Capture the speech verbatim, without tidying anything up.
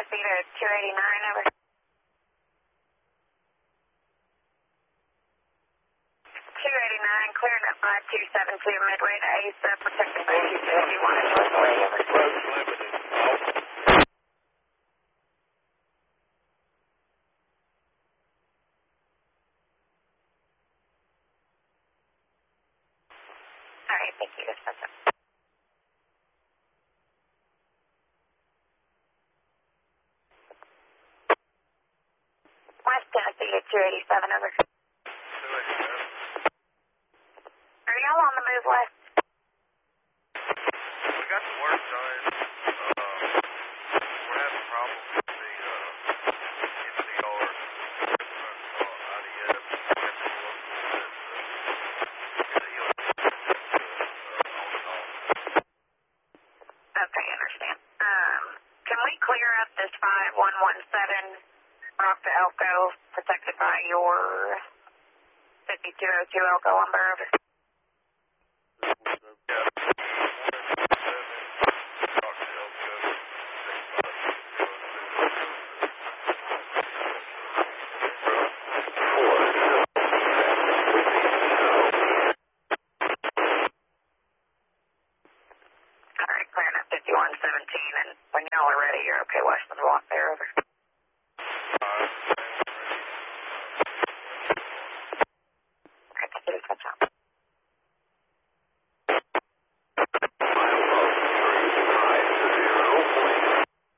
speed of two eighty-nine, over. two eighty-nine, clearing at five two seven two, midway to A S A P, protected by two fifty-one, northway, over. Approach limited. All right, thank you. That's it. West Tennessee at two eighty-seven, over. two eighty-seven. Are y'all on the move west? We got some work done. Uh, we're having problems with the uh, M C R equipment, uh, I D F. We have to look at the seal uh, on and off. Okay, I understand. Um, can we clear up this five one one seven Rock to Elko, protected by your fifty-two oh two Elko lumber, over? All right, clearing up fifty-one seventeen, and when y'all are ready, you're okay west of the block there, over.